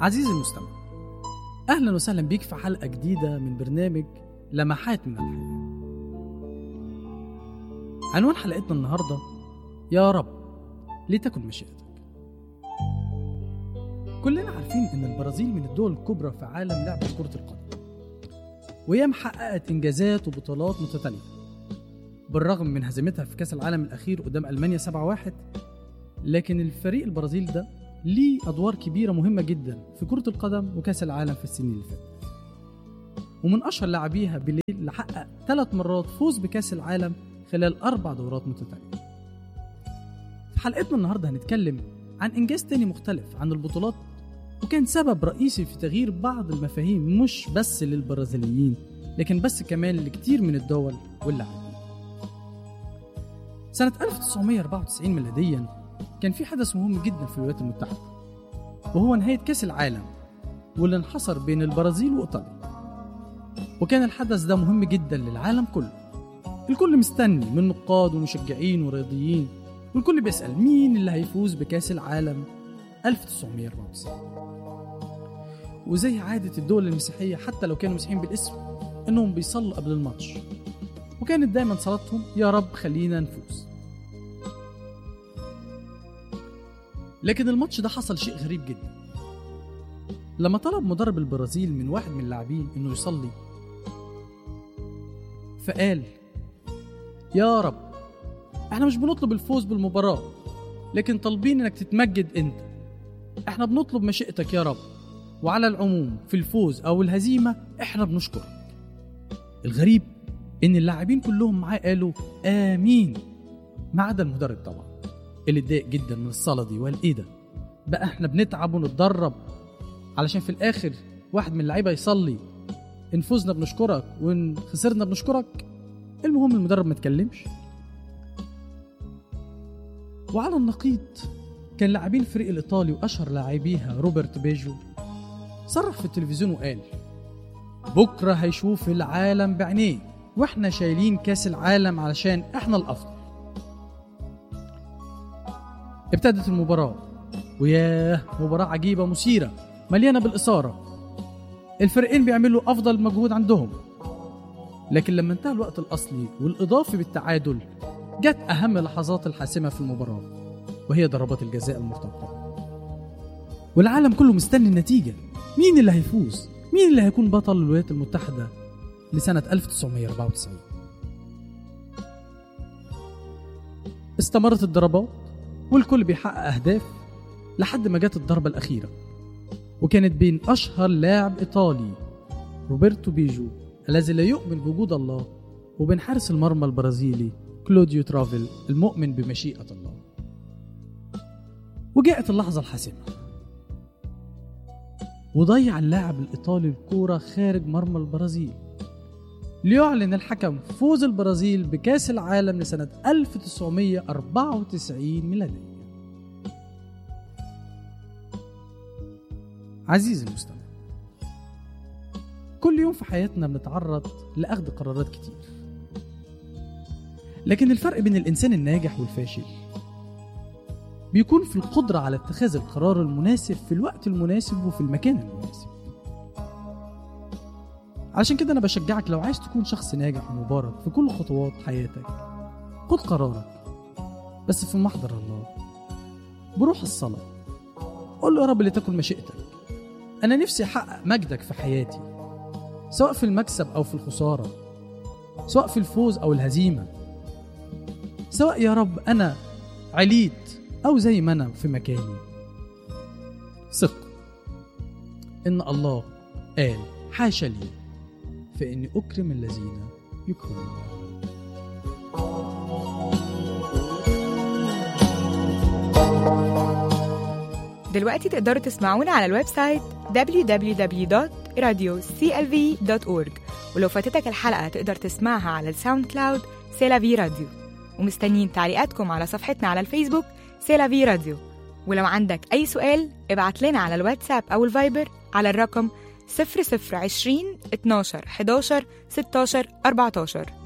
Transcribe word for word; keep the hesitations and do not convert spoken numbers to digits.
عزيزي المستمع، أهلا وسهلا بيك في حلقة جديدة من برنامج لمحات من الحياة. عنوان حلقتنا النهاردة: يا رب لتكن مشيئتك. كلنا عارفين أن البرازيل من الدول الكبرى في عالم لعبة كرة القدم، وهي محققت إنجازات وبطولات متتالية بالرغم من هزيمتها في كأس العالم الأخير قدام ألمانيا سبعة واحد. لكن الفريق البرازيل ده ليه أدوار كبيرة مهمة جدا في كرة القدم وكأس العالم في السنين اللي فاتت، ومن أشهر لاعبيها بيليه اللي حقق ثلاث مرات فوز بكأس العالم خلال أربع دورات متتالية. في حلقتنا النهاردة هنتكلم عن إنجاز تاني مختلف عن البطولات، وكان سبب رئيسي في تغيير بعض المفاهيم مش بس للبرازيليين لكن بس كمان لكتير من الدول واللاعبين. سنة ألف وتسعمائة وأربعة وتسعين ميلاديا كان في حدث مهم جدا في الولايات المتحدة، وهو نهاية كأس العالم واللي انحصر بين البرازيل وإيطاليا. وكان الحدث ده مهم جدا للعالم كله، الكل مستني من نقاد ومشجعين ورياضيين، والكل بيسأل مين اللي هيفوز بكأس العالم ألف وتسعمائة وأربعة وتسعين. وزي عادة الدول المسيحية حتى لو كانوا مسيحيين بالاسم انهم بيصلوا قبل الماتش، وكانت دايما صلاتهم يا رب خلينا نفوز. لكن الماتش ده حصل شيء غريب جدا. لما طلب مدرب البرازيل من واحد من اللاعبين انه يصلي، فقال يا رب احنا مش بنطلب الفوز بالمباراة، لكن طالبين انك تتمجد انت. احنا بنطلب مشيئتك يا رب، وعلى العموم في الفوز او الهزيمة احنا بنشكرك. الغريب ان اللاعبين كلهم معاه قالوا امين، ما عدا المدرب طبعا اللي اتضايق جدا من الصلاة دي، وقال ايه ده بقى، احنا بنتعب ونتدرب علشان في الاخر واحد من اللعيبة يصلي ان فوزنا بنشكرك وان خسرنا بنشكرك. المهم المدرب ما تكلمش. وعلى النقيض كان لاعبين الفريق الايطالي واشهر لاعبيها روبرت بيجو صرح في التلفزيون وقال بكرة هيشوف العالم بعينيه، واحنا شايلين كاس العالم علشان احنا الافضل. ابتدت المباراة، وياه مباراة عجيبة مثيرة مليانة بالإثارة، الفريقين بيعملوا أفضل مجهود عندهم. لكن لما انتهى الوقت الأصلي والإضافي بالتعادل، جت أهم لحظات الحاسمة في المباراة، وهي ضربات الجزاء المرتقبة. والعالم كله مستني النتيجة، مين اللي هيفوز، مين اللي هيكون بطل الولايات المتحدة لسنة ألف وتسعمائة وأربعة وتسعين. استمرت الضربات والكل بيحقق أهداف لحد ما جت الضربة الأخيرة، وكانت بين أشهر لاعب إيطالي روبرتو بيجو الذي لا يؤمن بوجود الله، وبين حارس المرمى البرازيلي كلوديو ترافيل المؤمن بمشيئة الله. وجاءت اللحظة الحاسمة، وضيع اللاعب الإيطالي الكورة خارج مرمى البرازيل ليعلن الحكم فوز البرازيل بكأس العالم لسنة ألف وتسعمائة وأربعة وتسعين ميلادية. عزيزي المستمع، كل يوم في حياتنا بنتعرض لأخذ قرارات كتير، لكن الفرق بين الإنسان الناجح والفاشل بيكون في القدرة على اتخاذ القرار المناسب في الوقت المناسب وفي المكان المناسب. عشان كده أنا بشجعك، لو عايز تكون شخص ناجح ومبارك في كل خطوات حياتك، خد قرارك بس في محضر الله، بروح الصلاة. قول له يا رب لتكن مشيئتك، أنا نفسي أحقق مجدك في حياتي، سواء في المكسب أو في الخسارة، سواء في الفوز أو الهزيمة، سواء يا رب أنا عليت أو زي ما أنا في مكاني. ثق إن الله قال حاشا لي فإني أكرم الذين يكرمون. دلوقتي تقدروا تسمعونا على الويب سايت دبليو دبليو دبليو دوت راديو سي ال في دوت أورج، ولو فاتتك الحلقة تقدر تسمعها على الساوند كلاود سيلافي راديو. ومستنيين تعليقاتكم على صفحتنا على الفيسبوك سيلافي راديو. ولو عندك أي سؤال ابعت لنا على الواتساب أو الفايبر على الرقم صفر صفر عشرين اتناشر حداشر ستاشر أربعتاشر.